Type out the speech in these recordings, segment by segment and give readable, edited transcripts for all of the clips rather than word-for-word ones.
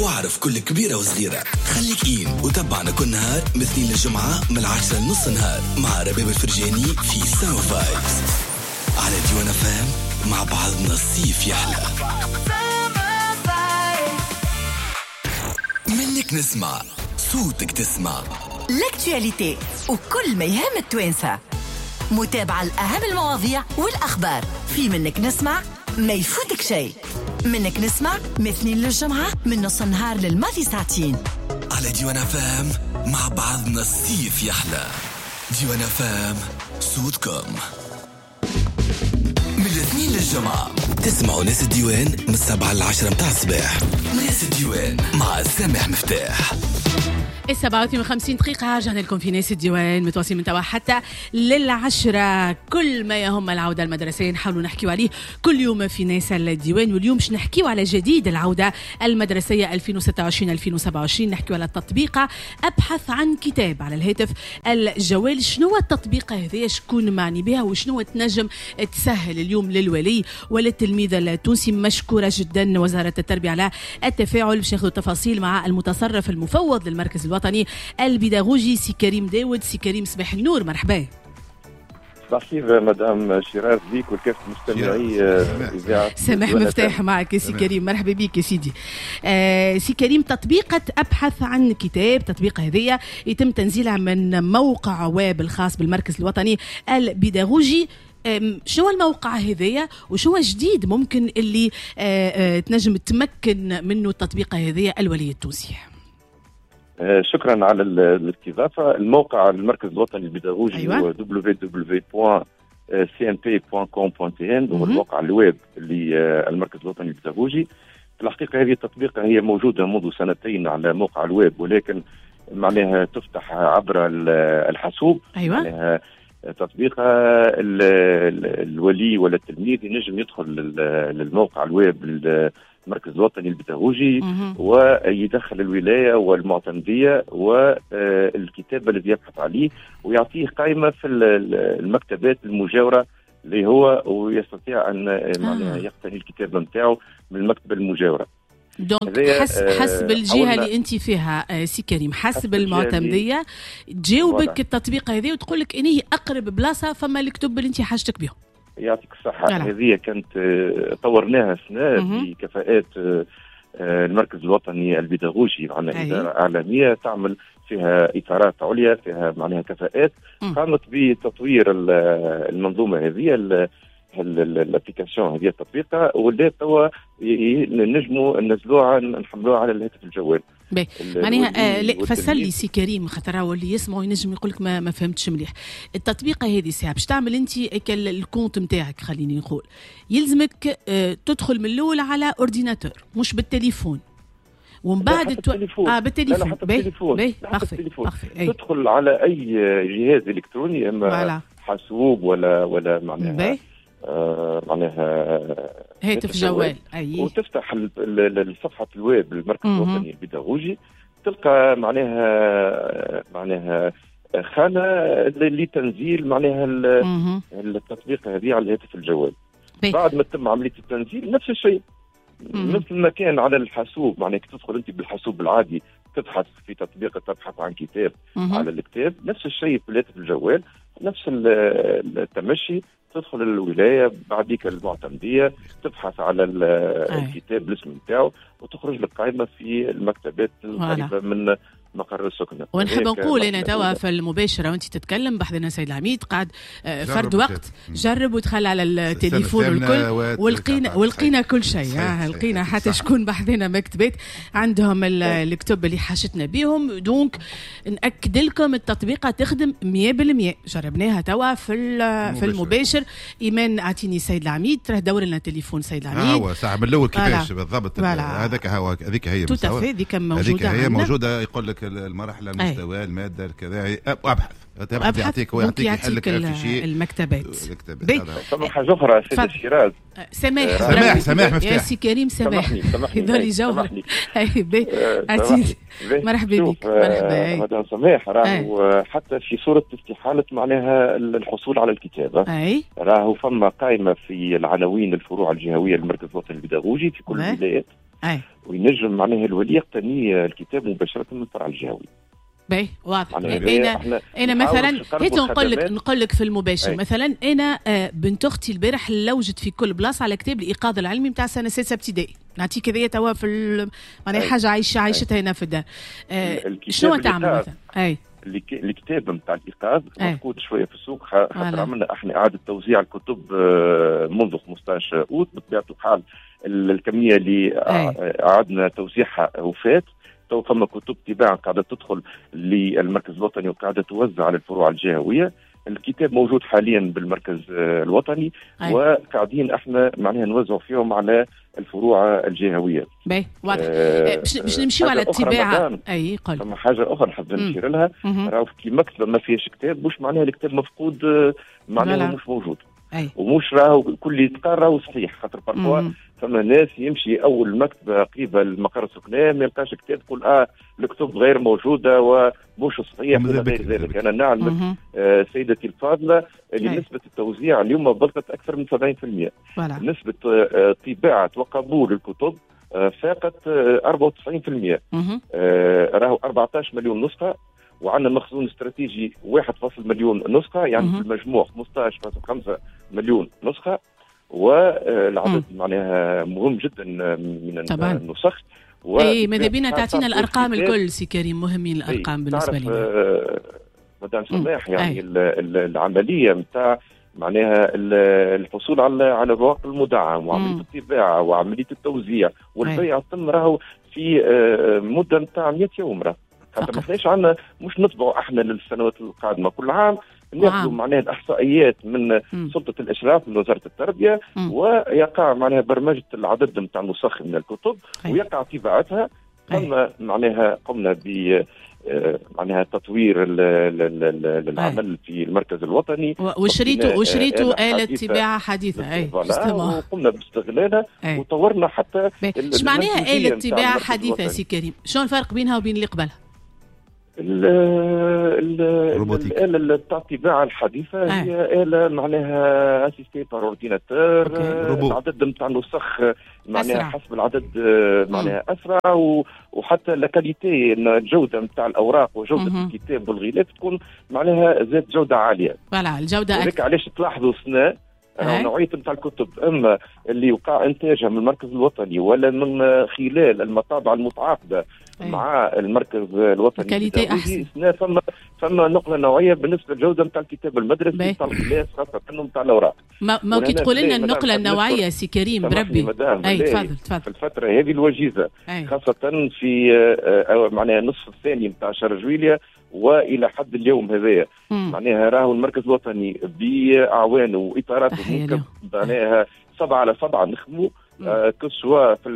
واعرف كل كبيرة وصغيرة. خليك إين وتابعنا كل نهار من الاثنين للجمعة من 10 لنص نهار مع رباب الفرجاني في ساو فايبس على ديوان فام. مع بعضنا الصيف يحلى. منك نسمع صوتك تسمع لاكتواليتي وكل ما يهم التوانسة. متابعة الأهم المواضيع والأخبار في منك نسمع ما يفوتك شيء. منك نسمع من الاثنين للجمعة من نص النهار للماضي ساعتين على ديوان فام. مع بعضنا الصيف يحلى. ديوان فام صوتكم من الاثنين للجمعة. تسمعوا ناس الديوان من 7 ل 10 متاع الصباح. ناس الديوان مع سامح مفتاح. 57 دقيقة رجعنا لكم في ناس الديوان متواصلين من توا حتى لل10. كل ما يهم العودة المدرسية نحاولوا نحكيوا عليه كل يوم في ناس الديوان. واليوم مش نحكيوا على جديد العودة المدرسية 2026-2027. نحكيوا على التطبيقة. أبحث عن كتاب على الهاتف الجوال. شنو التطبيقة هذه؟ شكون معني بها وشنو تنجم تسهل اليوم للولي وللتلميذ التونسي؟ مشكورة جدا وزارة التربية على التفاعل. باش ناخذ التفاصيل مع المتصرف المفوض للمركز الوطني البيداغوجي سي كريم داود. سي كريم صباح النور، مرحبا. صباح الخير مدام شيراز بيك والكافة مستمعي إذاعة سامح مفتاح معك سي كريم. مرحبا بك يا سيدي. سي كريم، تطبيقة أبحث عن كتاب، تطبيقة هذه يتم تنزيلها من موقع ويب الخاص بالمركز الوطني البيداغوجي. شو الموقع هذية وشو جديد ممكن اللي تنجم تمكن منه التطبيقة هذية الولي التونسي؟ شكرا على الاستضافة. الموقع المركز الوطني البيداغوجي أيوة. هو www.cmp.com.tn هو الموقع الويب للمركز الوطني البيداغوجي. في الحقيقة هذه التطبيقة هي موجودة منذ سنتين على موقع الويب، ولكن معناها تفتح عبر الحاسوب. أيوة. معناها تطبيقة الولي ولا التلميذ ينجم يدخل للموقع الويب المركز الوطني البيداغوجي ويدخل الولاية والمعتمدية والكتاب الذي يبحث عليه، ويعطيه قائمة في المكتبات المجاورة اللي هو ويستطيع أن معناها يقتني الكتاب متاعه من المكتبة المجاورة. دونك حسب الجهة اللي انت فيها سي كريم، حسب المعتمدية تجاوبك التطبيق هذه وتقول لك اني اقرب بلاصة فما الكتب اللي انت حاجتك بهم. يعطيك الصحة. هذه كانت طورناها سنة بكفاءات المركز الوطني البيداغوجي. معنا إدارة إعلامية تعمل فيها إطارات عليا، فيها معناها كفاءات قامت بتطوير المنظومة هذه الابليكاسيون هذه التطبيقة، واللي توا نجموا ننزلوها نحملوها على الهاتف الجوال. معناها فسر لي سي كريم، خاطر هو اللي يسمعوا ينجم يقول لك ما فهمتش مليح. التطبيقه هذه ساعه باش تعمل انت الكونت نتاعك، خليني نقول يلزمك تدخل من الاول على اورديناتور مش بالتليفون، ومن بعد بالتليفون. بالتليفون تدخل على اي جهاز الكتروني، اما حاسوب ولا معناها معناها هاتف جوال. وتفتح صفحة الويب للمركز الوطني البيداغوجي، تلقى معناها خانة لتنزيل معناها التطبيق هذه على الهاتف الجوال. بعد ما تتم عملية التنزيل نفس الشيء مثل ما كان على الحاسوب. معناها تدخل انت بالحاسوب العادي تبحث في تطبيق تبحث عن كتاب على الكتاب، نفس الشيء في الهاتف الجوال، نفس التمشي. تدخل الولاية بعديك المعتمدية تبحث على الكتاب الاسم نتاعو وتخرج لك قائمة في المكتبات القريبة من مقر السكنة. ونحب نقول أنا توا في المباشرة وانت تتكلم بحذنا سيد العميد قاعد فرد وقت جرب ودخل على التليفون والكل ولقينا كل شيء. لقينا حتى شكون بحذنا مكتبات عندهم الكتب اللي حاجتنا بيهم. دونك نأكد لكم التطبيقة تخدم 100%. جربناها توا في المباشر. إيمان أعطيني سيد العميد، ترى دور لنا تليفون سيد العميد. هو ساعة من الأول كيفاش بالضبط هذاك هي هذيك موجودة. هي موجودة. يقول لك المراحل، المستوى، المادة، الكذا. أبحث يعطيك يحلك المكتبات. طبعا حاجة أخرى سيد شيراز. سماح مفتاح يا سي كريم. سماح يظل جوهر. مرحبا بك. مرحبا مدام سماح. راهو حتى في صورة استحالة معناها الحصول على الكتابة، راهو فما قائمة في العناوين الفروع الجهوية للمركز الوطني البيداغوجي في كل الولايات. وينجم معناها الولي يقتني الكتاب مباشره من الفرع الجهوي. باهي واضح. انا مثلا نقول لك في المباشر مثلا انا بنت اختي البارح لوجت في كل بلاصه على كتاب الايقاظ العلمي نتاع سنه 6 ابتدائي. نعطيك هذيا توا في معناها حاجه عايشتها هنا في الدار. شنو تعمل مثلا؟ الكتاب نتاع الايقاظ مفقود شويه في السوق، خاطر عملنا احنا اعاده توزيع الكتب منذ 15 اوت. بطبيعه الحال الكميه اللي اعدنا توزيعها وفات. تو فما كتب طباعه قاعده تدخل للمركز الوطني وقاعده توزع على الفروع الجهويه. الكتاب موجود حاليا بالمركز الوطني وقاعدين احنا معناها نوزعوا فيهم على الفروع الجهويه. باهي واضح. باش نمشيو على الطباعه. قل. فما حاجه اخرى نحب نشير لها، راهو في مكتبه ما فيهاش كتاب مش معناها الكتاب مفقود، معناها مش موجود. ومش راهو كل اللي يتقرا راهو صحيح، خاطر بارفوا فما ناس يمشي اول مكتبه قريبه المقر السكنيه ما يلقاش كتاب، يقول الكتب غير موجوده ومش صحيح وغير ذلك. انا نعلم سيدتي الفاضله اللي نسبه التوزيع اليوم بلغت اكثر من 70%. نسبه طباعه وقبول الكتب فاقت 94%. راهو 14 مليون نسخه، وعندنا مخزون استراتيجي 1.1 مليون نسخه، يعني في المجموع 15.5 مليون نسخه. والعدد معناها مهم جدا من النسخ. ماذا بينا تعطينا الارقام الكل سي كريم، مهمين الارقام بالنسبه لنا. مدام سماح يعني العمليه نتاع معناها الحصول على الورق المدعم وعمليه الطباعه وعمليه التوزيع والبيع تم راهو في مده نتاع 100 يوم. راه خاطر ما احناش عندنا مش نطبعوا احنا للسنوات القادمه، كل عام ناخذوا معناها الاحصائيات من سلطه الاشراف من وزاره التربيه، ويقع معناها برمجه العدد نتاع النسخ من الكتب ويقع طباعتها. ثم معناها قمنا ب معناها تطوير العمل في المركز الوطني، وشريتوا آلة طباعة حديثة. وقمنا باستغلالها وطورنا حتى. ايش معناها آلة طباعة حديثة سي كريم؟ شنو الفرق بينها وبين اللي قبلها؟ الآلة تاع الطباعة الحديثة هي آلة معناها اسيستي بار اورديناتور. العدد نتاع النسخ معناها حسب العدد معناها اسرع، وحتى لاكاليتي الجوده نتاع الاوراق وجوده الكتاب والغلاف تكون معناها ذات جوده عاليه. فوالا الجوده هذاك علاش تلاحظوا سنة نوعيه نتاع الكتب اما اللي وقع انتاجها من المركز الوطني ولا من خلال المطابع المتعاقده مع المركز الوطني كاليتي احسن. فما نقله نوعيه بالنسبه للجوده نتاع الكتاب المدرسي نتاع الغلاف خاصه نتاع الاوراق. ما كي تقول لنا النقله النوعيه سي كريم بربي. تفضل. في الفتره هذه الوجيزه خاصه في معناها النصف الثاني نتاع شهر جويليا والى حد اليوم هذايا معناها راهو المركز الوطني باعوانه واطاراته معناها 7/7 نخدموا كسوا في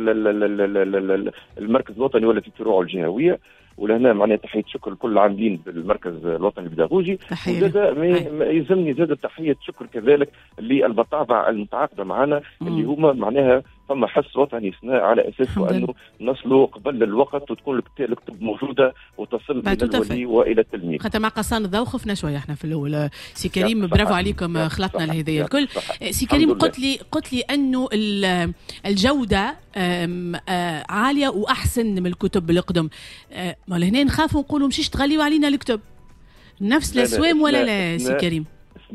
المركز الوطني ولا في فروعه الجهويه. ولهنا معناها تحيه شكر لكل العاملين بالمركز الوطني البيداغوجي. وزاد يلزمني زاد تحيه شكر كذلك للمطابع المتعاقده معنا اللي هما معناها ثم حس وطني سناء على اساس انه نصلوا قبل الوقت وتكون الكتب موجوده وتصل الى الولي والى التلميذ. خاطر مع قصان الضوء خفنا شويه احنا في الاول. سي كريم برافو عليكم، خلطنا لهذه الكل. سي كريم قلت لي انه الجوده عاليه واحسن من الكتب القدم. ما لهنا نخافوا نقولوا مشيش تغليوا علينا الكتب نفس الاسوام ولا لا سي كريم؟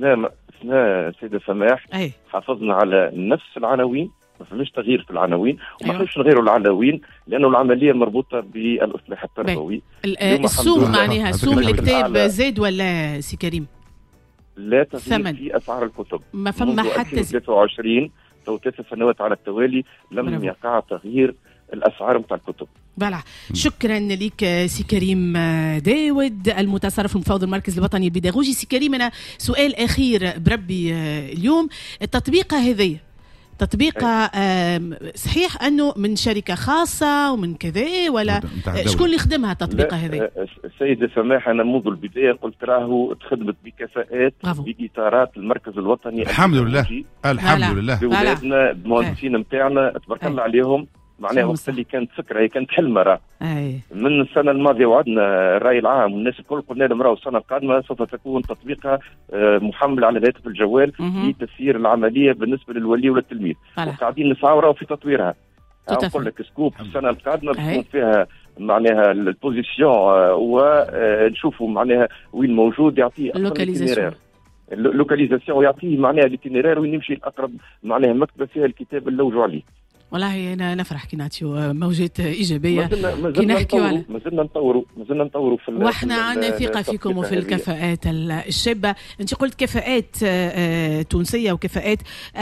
سنة سيدة سماح حافظنا على نفس العناوين، ما فماش تغيير في العناوين وما نحبش نغيروا العناوين لانه العمليه مربوطه بالاصلاح التربوي. السوم معناها سوم الكتاب زاد ولا سي كريم؟ لا تغيير في اسعار الكتب. ما فما حتى 23 او 3 سنوات على التوالي لم يقع تغيير الاسعار نتاع الكتب. بلع. شكرا لك سي كريم داود المتصرف المفوض المركز الوطني البيداغوجي. سي كريم انا سؤال اخير بربي اليوم، التطبيقه هذه تطبيقها صحيح انه من شركه خاصه ومن كذا ولا شكون اللي خدمها التطبيقه هذه؟ سيدة سماح انا منذ البدايه قلت راهو تخدمت بكفاءات باطارات المركز الوطني الحمد لله الحمد لله بولادنا المهندسين نتاعنا تبارك الله عليهم معناها وقت اللي كانت فكره هي كانت حلم راه من السنه الماضيه وعدنا الراي العام والناس الكل قلنا لهم راهو السنه القادمه سوف تكون تطبيقها محمل على هاتف الجوال لتسيير العمليه بالنسبه للولي والتلميذ وقاعدين نسعوا في تطويرها. نقول لك سكوب السنه القادمه تكون فيها معناها البوزيسيون ونشوفوا معناها وين موجود يعطيه اللوكاليزاسيون ويعطيه معناها الاتينيرير وين يمشي الاقرب معناها مكتبه فيها الكتاب اللي لوجوا عليه. والله انا نفرح كي نعطيو موجات ايجابيه كي نحكيو على ما زلنا نطوروا في واحنا عندنا ثقه فيكم وفي الكفاءات الشابه. انت قلت كفاءات تونسيه وكفاءات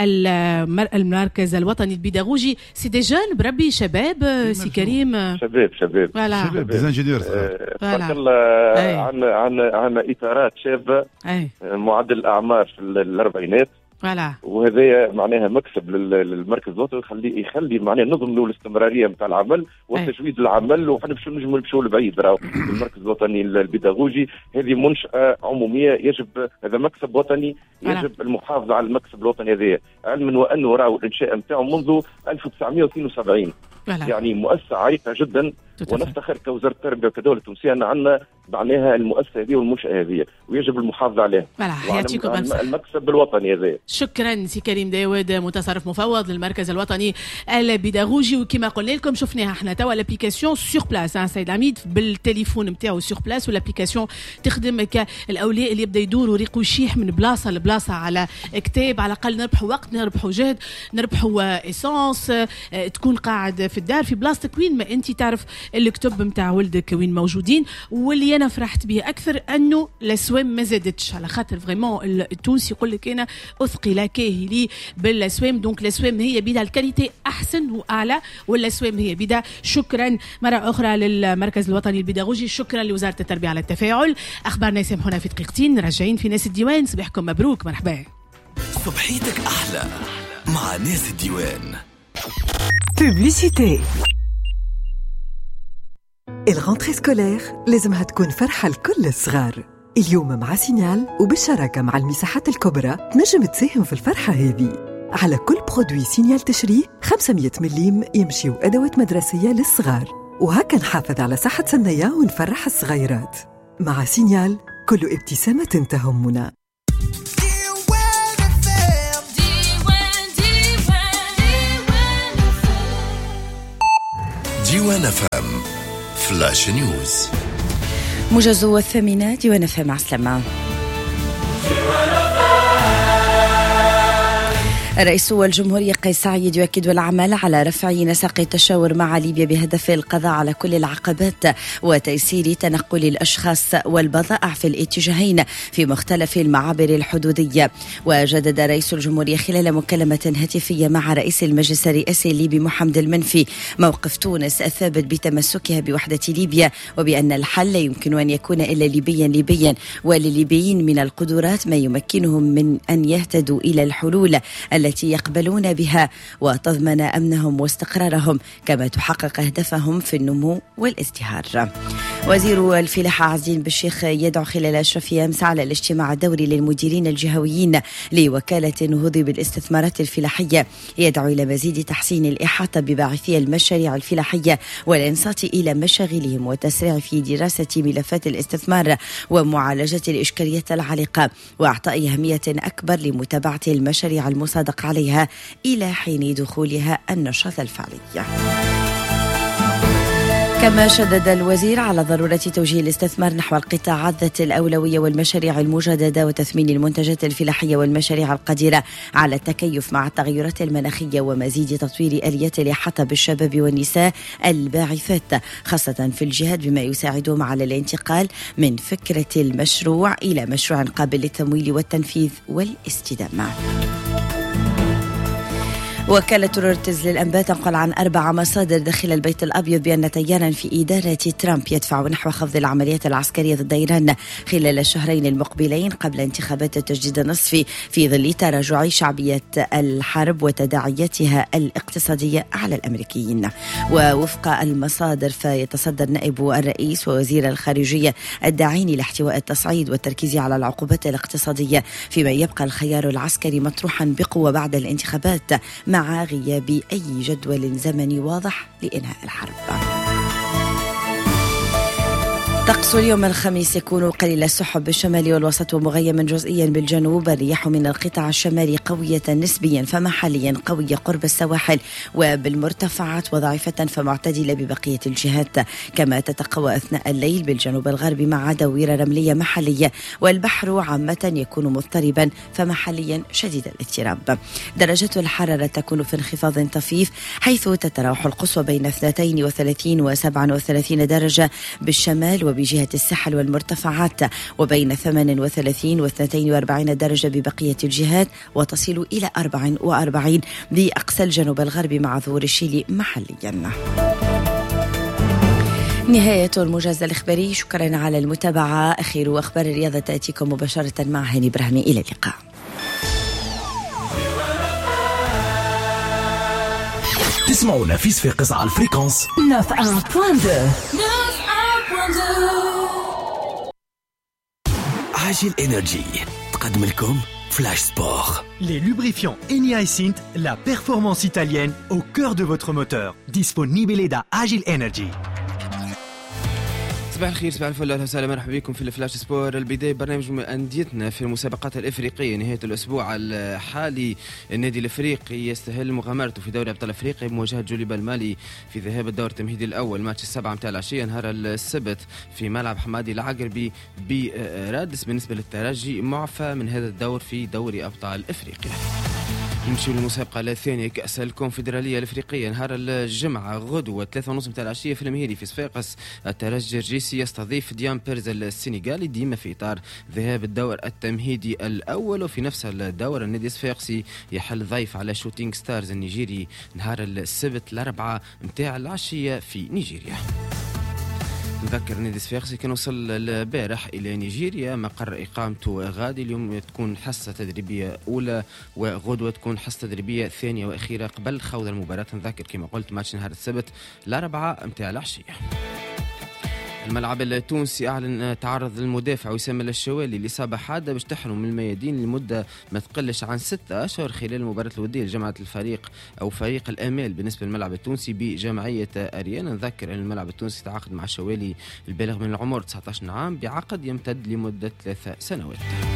المركز الوطني البيداغوجي. سي دي جون بربي شباب سي كريم شباب ديزانجينيور تبارك الله. عن اطارات شابه معدل الاعمار في الاربعينات وهذا معناها مكسب للمركز الوطني يخلي معناها نظم له الاستمراريه نتاع العمل والتجويد للعمل. وحنا باش نمشيو لبعيد راهو المركز الوطني البيداغوجي هذه منشاه عموميه يجب هذا مكسب وطني يجب المحافظه على المكسب الوطني هذا علما وانه راهو الانشاء نتاعو منذ 1972 يعني مؤسسه عريقه جدا ونفتخر كوزاره التربيه وكدوله التونسيه ان عندنا معناها المؤسسه هذه والمنشاه هذه ويجب المحافظه عليها. يعطيكم المكسب الوطني هذا. شكرا سي كريم داود متصرف مفوض للمركز الوطني البيداغوجي. وكما قلنا لكم شفناها احنا توا الابليكاسيون سور بلاس سيد العميد بالتليفون نتاعو سور بلاس والابليكاسيون تخدم كالاولياء اللي يبدا يدوروا ريقو شيح من بلاصه لبلاصه على كتاب على الاقل نربحوا وقت نربحوا جهد نربحوا ايسانس تكون قاعد في الدار في بلاصتك وين ما انت تعرف الكتب نتاع ولدك وين موجودين. واللي انا فرحت به اكثر انه الاسوام ما زادتش على خاطر فريمون التونسي يقول لك انا اثقل كاهلي بالاسوام دونك الاسوام هي بدا الكاليتي احسن واعلى والاسوام هي بدا. شكرا مره اخرى للمركز الوطني البيداغوجي. شكرا لوزاره التربيه على التفاعل. اخبارنا يسامحونا في دقيقتين راجعين في ناس الديوان. صباحكم مبروك مرحبا. صبحيتك احلى مع ناس الديوان. بوبليسيتي. الغونتري سكولير لازمها تكون فرحة لكل الصغار. اليوم مع سينيال وبالشراكة مع المساحات الكبرى تنجم تساهم في الفرحة هذه. على كل برودوي سينيال تشريه 500 مليم يمشيو أدوات مدرسية للصغار وهكا نحافظ على صحة سنية ونفرح الصغيرات. مع سينيال كل ابتسامة تهمنا. ديوان فام فلاش نيوز. موجز 8 ديوان فام. مع السلامة. رئيس الجمهورية قيس سعيد يؤكد العمل على رفع نسق التشاور مع ليبيا بهدف القضاء على كل العقبات وتيسير تنقل الأشخاص والبضائع في الاتجاهين في مختلف المعابر الحدودية. وجدد رئيس الجمهورية خلال مكالمة هاتفية مع رئيس المجلس الرئاسي الليبي محمد المنفي موقف تونس الثابت بتمسكها بوحدة ليبيا وبأن الحل لا يمكن أن يكون إلا ليبيا وللليبيين من القدرات ما يمكنهم من أن يهتدوا إلى الحلول التي يقبلون بها وتضمن أمنهم واستقرارهم كما تحقق أهدافهم في النمو والازدهار. وزير الفلاحة عزين بالشيخ يدعو خلال أشرفية أمس على الاجتماع الدوري للمديرين الجهويين لوكالة النهوض بالاستثمارات الفلاحية يدعو إلى مزيد تحسين الإحاطة بباعثي المشاريع الفلاحية والإنصات إلى مشاغلهم وتسريع في دراسة ملفات الاستثمار ومعالجة الإشكاليات العالقة وإعطاء أهمية أكبر لمتابعة المشاريع المصادق عليها إلى حين دخولها النشاط الفعلي. كما شدد الوزير على ضرورة توجيه الاستثمار نحو القطاعات ذات الأولوية والمشاريع المجددة وتثمين المنتجات الفلاحية والمشاريع القادرة على التكيف مع التغيرات المناخية ومزيد تطوير آليات الإحاطة بالشباب والنساء الباعثات خاصة في الجهاد بما يساعدهم على الانتقال من فكرة المشروع إلى مشروع قابل للتمويل والتنفيذ والاستدامة. وكالة رويترز للأنباء تنقل عن 4 مصادر داخل البيت الأبيض بأن تياراً في إدارة ترامب يدفع نحو خفض العمليات العسكرية ضد إيران خلال الشهرين المقبلين قبل انتخابات التجديد النصفي في ظل تراجع شعبية الحرب وتداعياتها الاقتصادية على الأمريكيين. ووفق المصادر فيتصدر نائب الرئيس ووزير الخارجية الداعين لاحتواء التصعيد والتركيز على العقوبات الاقتصادية فيما يبقى الخيار العسكري مطروحاً بقوة بعد الانتخابات مع غياب أي جدول زمني واضح لإنهاء الحرب. طقس اليوم الخميس يكون قليل السحب بالشمال والوسط ومغيما جزئيا بالجنوب. الرياح من القطاع الشمالي قوية نسبيا فمحليا قوية قرب السواحل وبالمرتفعات وضعيفة فمعتدلة ببقية الجهات. كما تتقوى أثناء الليل بالجنوب الغربي مع دويرة رملية محلية، والبحر عامة يكون مضطربا فمحليا شديد الاضطراب. درجة الحرارة تكون في انخفاض طفيف، حيث تتراوح القصوى بين 32 و 37 درجة بالشمال وبجهة الساحل والمرتفعات، وبين 38 و 42 درجة ببقية الجهات، وتصل إلى 44 بأقصى الجنوب الغربي مع ظهور الشيلي محليا. نهاية الموجز الإخباري، شكرا على المتابعة. أخير أخبار الرياضة تأتيكم مباشرة مع هاني برهمي. إلى اللقاء. تسمعونا في صفاقس على الفريكونس 91.2. عاجل إنرجي تقدم لكم فلاش سبور. Les lubrifiants Eni iSint, la performance italienne au cœur de votre moteur. Disponibile da Agile Energy. صباح الخير، صباح الفل، اهلا وسهلا، مرحبا بكم في الفلاش سبور. البدايه برنامج انديتنا في المسابقات الافريقيه. نهايه الاسبوع الحالي النادي الافريقي يستهل مغامرته في دوري ابطال افريقيا بمواجهه جوليبا المالي في ذهاب الدور التمهيدي الاول، ماتش 7 متاع العشيه نهار السبت في ملعب حمادي العقربي برادس. بالنسبه للترجي معفى من هذا الدور في دوري ابطال افريقيا. نمشي للمسابقة الثانية كأس الكونفدرالية الأفريقية نهار الجمعة غدوة 3:30 متاع العشية في المهيري في صفاقس. الترجي الرجيسي يستضيف ديام بيرز السنغالي ديما في إطار ذهاب الدور التمهيدي الأول. وفي نفس الدور النادي الصفاقسي يحل ضيف على شوتينغ ستارز النيجيري نهار السبت 4 متاع العشية في نيجيريا. نذكر النادي الصفاقسي كان وصل البارح إلى نيجيريا مقر إقامته غادي. اليوم تكون حصة تدريبية أولى وغدوة تكون حصة تدريبية ثانية وأخيرة قبل خوض المباراة. نذكر كما قلت ماتش نهار السبت 4 متاع العشية. الملعب التونسي أعلن تعرض للمدافع وسام الشوالي لإصابة حادة باش تحرم من الميادين لمدة ما تقلش عن 6 أشهر خلال المباراة الودية لجماعة الفريق أو فريق الآمال بالنسبة للملعب التونسي بجمعية أريانا. نذكر أن الملعب التونسي تعاقد مع الشوالي البالغ من العمر 19 عام بعقد يمتد لمدة 3 سنوات.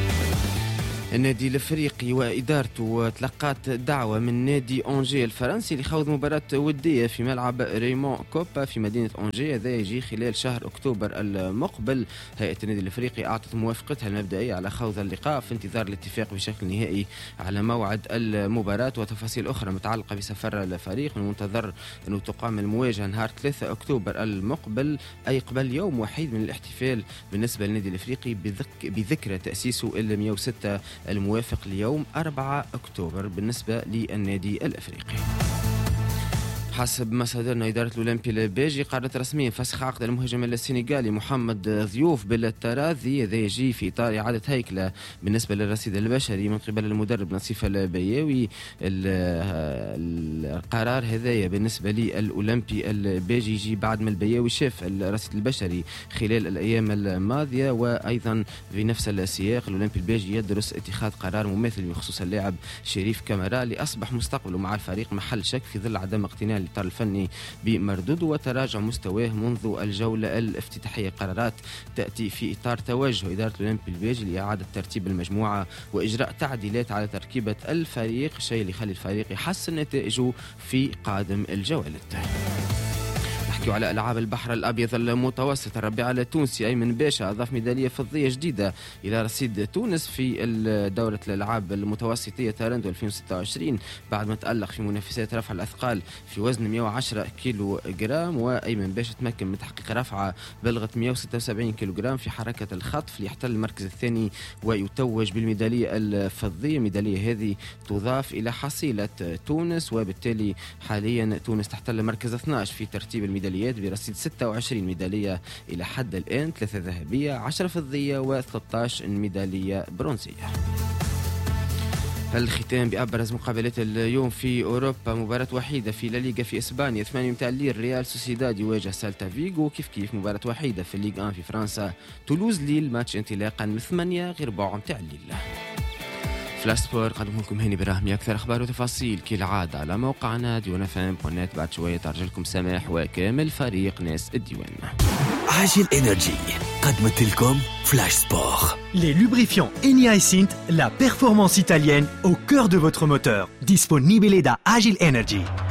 النادي الافريقي وادارته تلقات دعوه من نادي أونجي الفرنسي لخوض مباراه وديه في ملعب ريمون كوبا في مدينه أونجي. هذا يجي خلال شهر اكتوبر المقبل. هيئه النادي الافريقي اعطت موافقتها المبدئيه على خوض اللقاء في انتظار الاتفاق بشكل نهائي على موعد المباراه وتفاصيل اخرى متعلقه بسفر الفريق. من المنتظر انه تقام المواجهه نهار 3 اكتوبر المقبل، اي قبل يوم وحيد من الاحتفال بالنسبه للنادي الافريقي بذكرى تاسيسه 106 الموافق ليوم 4 أكتوبر بالنسبة للنادي الأفريقي. حسب مصادرنا إدارة الأولمبي البيجي قررت رسميا فسخ عقد المهاجم السنغالي محمد ضيوف بالتراضي. هذا يجي في إطار إعادة هيكلة بالنسبة للرصيد البشري من قبل المدرب نصيف البياوي. القرار هذايا بالنسبة للأولمبي البيجي يجي بعد ما البياوي شاف الرصيد البشري خلال الأيام الماضية. وأيضا في نفس السياق الأولمبي البيجي يدرس اتخاذ قرار مماثل بخصوص اللاعب شريف كامارا اللي أصبح مستقبله مع الفريق محل شك في ظل عدم اقتناع الإطار الفني بمردوده وتراجع مستواه منذ الجولة الافتتاحية. قرارات تأتي في إطار توجه إدارة الأولمبي البيجي لإعادة ترتيب المجموعة وإجراء تعديلات على تركيبة الفريق، الشيء اللي يخلي الفريق يحسن نتائجه في قادم الجولات. على ألعاب البحر الأبيض المتوسط، الربيع التونسي أيمن باشا أضاف ميدالية فضية جديدة إلى رصيد تونس في دورة الألعاب المتوسطية تايلاند 2026 بعد ما تألق في منافسات رفع الأثقال في وزن 110 كيلو جرام. وأيمن باشا تمكن من تحقيق رفعة بلغت 176 كيلو جرام في حركة الخطف ليحتل المركز الثاني ويتوج بالميدالية الفضية. ميدالية هذه تضاف إلى حصيلة تونس وبالتالي حاليا تونس تحتل المركز 12 في ترتيب الميداليات برصيد 26 ميدالية إلى حد الآن، 3 ذهبية 10 فضية و13 ميدالية برونزية. الختام بأبرز مقابلات اليوم في أوروبا، مباراة وحيدة في لا ليغا في إسبانيا 8 متاع الليل ريال سوسيداد يواجه سالتا فيغو. كيف مباراة وحيدة في الليغ 1 في فرنسا تولوز ليل ماتش انطلاقا من 8 غير ربع متاع الليل. فلاش سبور قدمه لكم هاني براهمي. أكثر أخبار وتفاصيل كالعادة على موقعنا ديوان FM. بعد شوية ترجع لكم سماح وكامل فريق ناس الديوان. عاجل إنرجي قدمت لكم فلاش سبور. Les lubrifiants Eni Hysint, la performance italienne au cœur de votre moteur. Disponibile da Agile Energy.